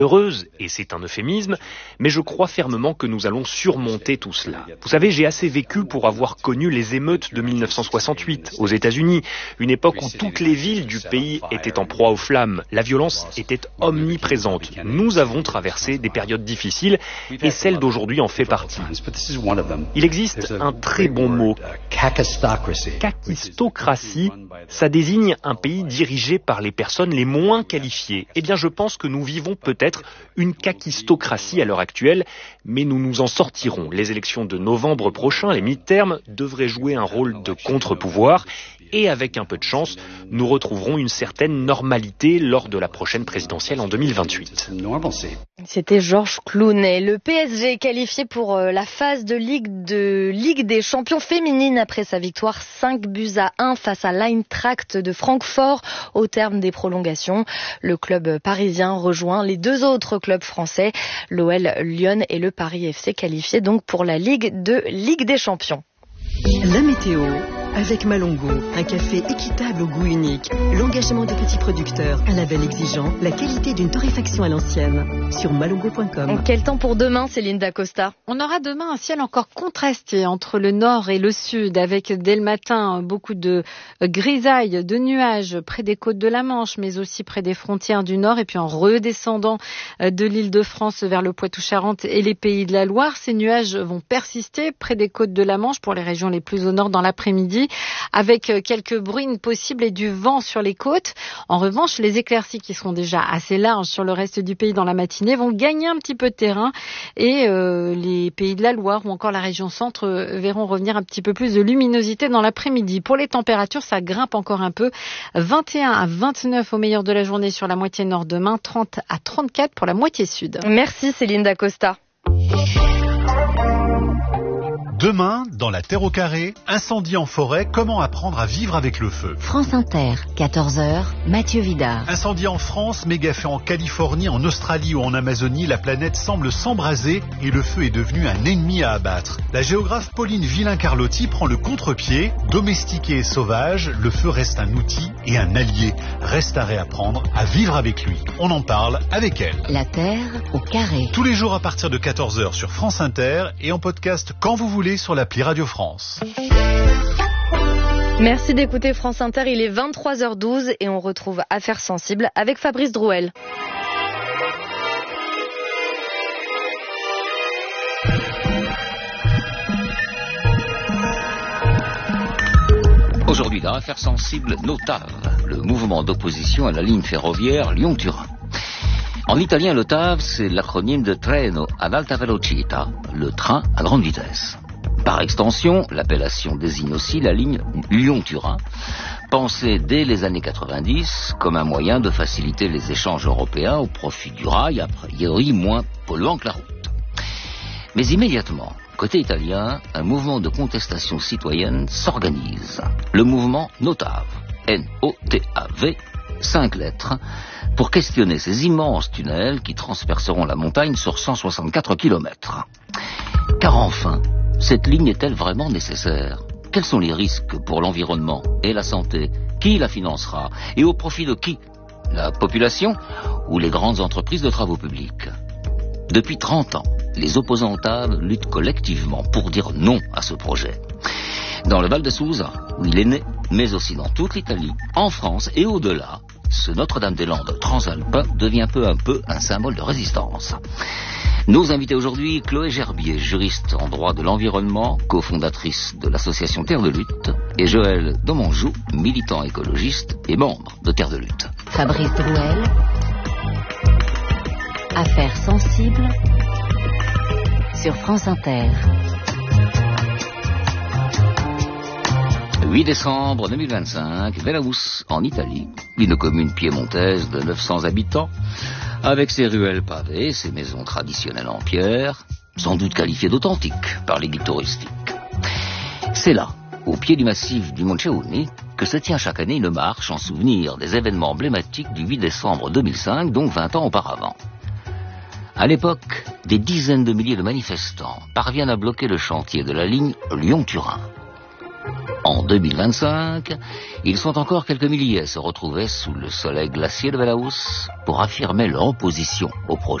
heureuse, et c'est un euphémisme, mais je crois fermement que nous allons surmonter tout cela. Vous savez, j'ai assez vécu pour avoir connu les émeutes de 1968 aux États-Unis, une époque où toutes les villes du pays étaient en proie aux flammes. La violence était omniprésente. Nous avons traversé des périodes difficiles et celle d'aujourd'hui en fait partie. Il existe un très bon mot, kakistocratie. Ça désigne un pays dirigé par les personnes les moins qualifiées. Eh bien, je pense que nous vivons peut-être une kakistocratie à l'heure actuelle, mais nous nous en sortirons. Les élections de novembre prochain, les midterms, devraient jouer un rôle de contre-pouvoir et avec un peu de chance, nous retrouverons une certaine normalité lors de la prochaine présidentielle en 2028. C'était Georges Clooney. Le PSG est qualifié pour la phase de Ligue des champions féminines après sa victoire 5-1 face à l'Eintracht de Francfort au terme des prolongations. Le club parisien rejoint les deux autres clubs français, l'OL Lyon et le Paris FC, qualifiés donc pour la Ligue des champions. La météo avec Malongo, un café équitable au goût unique, l'engagement de petits producteurs, un label exigeant, la qualité d'une torréfaction à l'ancienne. Sur malongo.com. Quel temps pour demain, Céline Dacosta? On aura demain un ciel encore contrasté entre le nord et le sud, avec dès le matin beaucoup de grisailles, de nuages près des côtes de la Manche, mais aussi près des frontières du nord, et puis en redescendant de l'Île-de-France vers le Poitou-Charentes et les Pays de la Loire. Ces nuages vont persister près des côtes de la Manche pour les régions les plus au nord dans l'après-midi, avec quelques bruines possibles et du vent sur les côtes. En revanche, les éclaircies qui seront déjà assez larges sur le reste du pays dans la matinée vont gagner un petit peu de terrain et les Pays de la Loire ou encore la région centre verront revenir un petit peu plus de luminosité dans l'après-midi. Pour les températures, ça grimpe encore un peu. 21 à 29 au meilleur de la journée sur la moitié nord demain, 30 à 34 pour la moitié sud. Merci Céline Dacosta. Demain, dans La Terre au carré, incendie en forêt, comment apprendre à vivre avec le feu. France Inter, 14h, Mathieu Vidard. Incendie en France, méga-feu en Californie, en Australie ou en Amazonie, la planète semble s'embraser et le feu est devenu un ennemi à abattre. La géographe Pauline Villain-Carlotti prend le contre-pied. Domestiqué et sauvage, le feu reste un outil et un allié. Reste à réapprendre à vivre avec lui. On en parle avec elle. La Terre au carré. Tous les jours à partir de 14h sur France Inter et en podcast quand vous voulez sur l'appli Radio France. Merci d'écouter France Inter, il est 23h12 et on retrouve Affaires sensibles avec Fabrice Drouel. Aujourd'hui dans Affaires sensibles, Notav, le mouvement d'opposition à la ligne ferroviaire Lyon-Turin. En italien, l'OTAV, c'est l'acronyme de Treno ad alta velocità, le train à grande vitesse. Par extension, l'appellation désigne aussi la ligne Lyon-Turin, pensée dès les années 90 comme un moyen de faciliter les échanges européens au profit du rail, a priori moins polluant que la route. Mais immédiatement, côté italien, un mouvement de contestation citoyenne s'organise. Le mouvement Notav, N-O-T-A-V, 5 lettres, pour questionner ces immenses tunnels qui transperceront la montagne sur 164 km. Car enfin, cette ligne est-elle vraiment nécessaire? Quels sont les risques pour l'environnement et la santé? Qui la financera? Et au profit de qui? La population ou les grandes entreprises de travaux publics? Depuis 30 ans, les opposants au TAV luttent collectivement pour dire non à ce projet. Dans le Val de Susa, où il est né, mais aussi dans toute l'Italie, en France et au-delà, ce Notre-Dame-des-Landes transalpin devient peu à peu un symbole de résistance. Nos invités aujourd'hui, Chloé Gerbier, juriste en droit de l'environnement, cofondatrice de l'association Terre de Lutte, et Joël Domonjou, militant écologiste et membre de Terre de Lutte. Fabrice Drouel, Affaires sensibles sur France Inter. 8 décembre 2025, Velaus, en Italie, une commune piémontaise de 900 habitants, avec ses ruelles pavées, ses maisons traditionnelles en pierre, sans doute qualifiées d'authentiques par les guides touristiques. C'est là, au pied du massif du Monceuni, que se tient chaque année une marche en souvenir des événements emblématiques du 8 décembre 2005, donc 20 ans auparavant. À l'époque, des dizaines de milliers de manifestants parviennent à bloquer le chantier de la ligne Lyon-Turin. En 2025, ils sont encore quelques milliers à se retrouver sous le soleil glacier de Belaous pour affirmer leur opposition au projet.